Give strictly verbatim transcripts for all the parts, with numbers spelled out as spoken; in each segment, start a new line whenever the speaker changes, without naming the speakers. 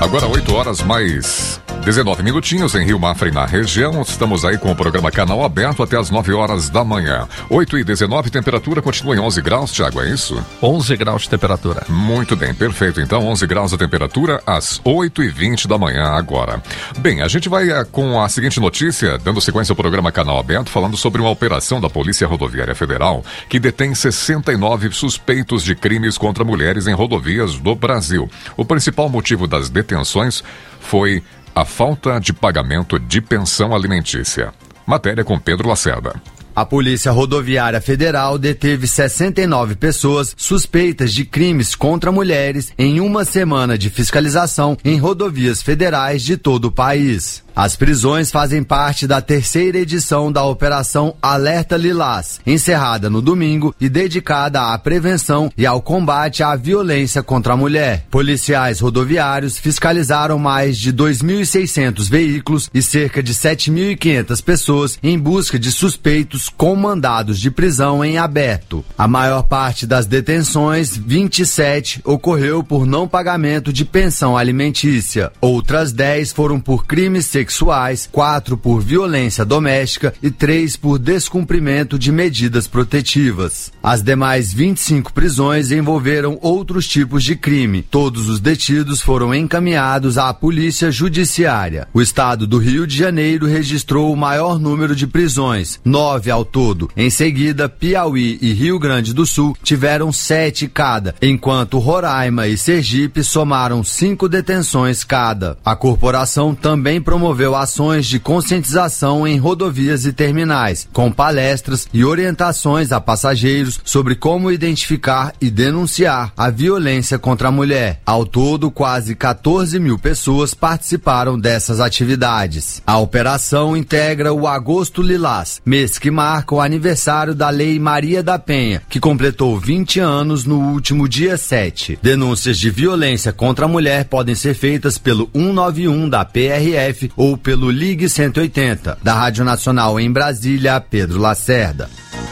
Agora oito horas mais dezenove minutinhos em Rio Mafra e na região. Estamos aí com o programa Canal Aberto até as nove horas da manhã. oito e dezenove, temperatura continua em onze graus, Thiago, é isso?
onze graus de temperatura.
Muito bem, perfeito. Então, onze graus de temperatura às oito e vinte da manhã agora. Bem, a gente vai uh, com a seguinte notícia, dando sequência ao programa Canal Aberto, falando sobre uma operação da Polícia Rodoviária Federal que detém sessenta e nove suspeitos de crimes contra mulheres em rodovias do Brasil. O principal motivo das detenções foi a falta de pagamento de pensão alimentícia. Matéria com Pedro Lacerda.
A Polícia Rodoviária Federal deteve sessenta e nove pessoas suspeitas de crimes contra mulheres em uma semana de fiscalização em rodovias federais de todo o país. As prisões fazem parte da terceira edição da Operação Alerta Lilás, encerrada no domingo e dedicada à prevenção e ao combate à violência contra a mulher. Policiais rodoviários fiscalizaram mais de dois mil e seiscentos veículos e cerca de sete mil e quinhentas pessoas em busca de suspeitos com mandados de prisão em aberto. A maior parte das detenções, vinte e sete, ocorreu por não pagamento de pensão alimentícia. Outras dez foram por crimes sexuais. sexuais, quatro por violência doméstica e três por descumprimento de medidas protetivas. As demais vinte e cinco prisões envolveram outros tipos de crime. Todos os detidos foram encaminhados à Polícia Judiciária. O estado do Rio de Janeiro registrou o maior número de prisões, nove ao todo. Em seguida, Piauí e Rio Grande do Sul tiveram sete cada, enquanto Roraima e Sergipe somaram cinco detenções cada. A corporação também promoveu ações de conscientização em rodovias e terminais, com palestras e orientações a passageiros sobre como identificar e denunciar a violência contra a mulher. Ao todo, quase quatorze mil pessoas participaram dessas atividades. A operação integra o Agosto Lilás, mês que marca o aniversário da Lei Maria da Penha, que completou vinte anos no último dia sete. Denúncias de violência contra a mulher podem ser feitas pelo cento e noventa e um da P R F ou pelo Ligue cento e oitenta. Da Rádio Nacional em Brasília, Pedro Lacerda.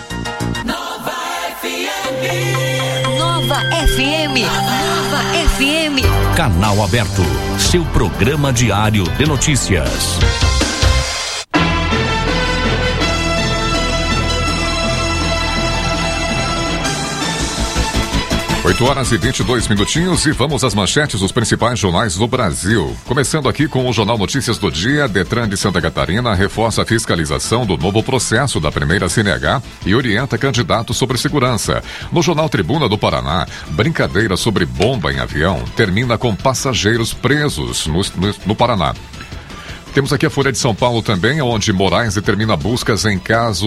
Nova F M. Nova F M. Nova F M.
Canal Aberto, seu programa diário de notícias.
oito horas e vinte e dois minutinhos e vamos às manchetes dos principais jornais do Brasil. Começando aqui com o Jornal Notícias do Dia, Detran de Santa Catarina reforça a fiscalização do novo processo da primeira C N H e orienta candidatos sobre segurança. No Jornal Tribuna do Paraná, brincadeira sobre bomba em avião termina com passageiros presos no, no, no Paraná. Temos aqui a Folha de São Paulo também, onde Moraes determina buscas em caso